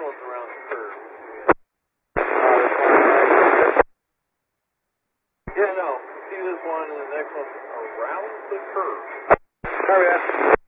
one's around the curve. Yeah, no. See this one and the next one's around the curve. Hurry up.